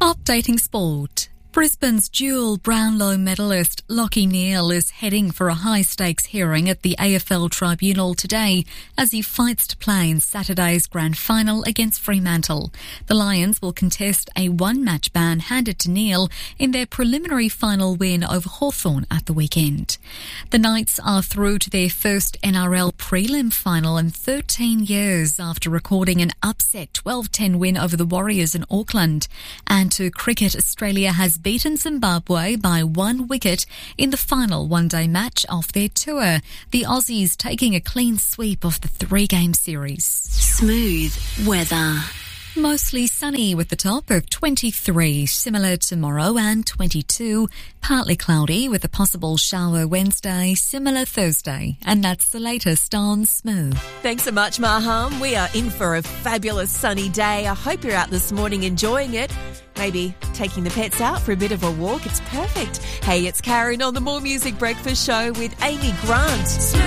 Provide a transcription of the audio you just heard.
Updating sport. Brisbane's dual Brownlow medalist Lachie Neale is heading for a high-stakes hearing at the AFL Tribunal today as he fights to play in Saturday's grand final against Fremantle. The Lions will contest a one-match ban handed to Neale in their preliminary final win over Hawthorn at the weekend. The Knights are through to their first NRL prelim final in 13 years after recording an upset 12-10 win over the Warriors in Auckland. And to cricket, Australia has beaten Zimbabwe by 1 wicket in the final one-day match of their tour. The Aussies taking a clean sweep of the 3-game series. Smooth weather. Mostly sunny with the top of 23, similar tomorrow, and 22. Partly cloudy with a possible shower Wednesday, similar Thursday. And that's the latest on Smooth. Thanks so much, Maham. We are in for a fabulous sunny day. I hope you're out this morning enjoying it. Maybe taking the pets out for a bit of a walk. It's perfect. Hey, it's Karen on the More Music Breakfast Show with Amy Grant.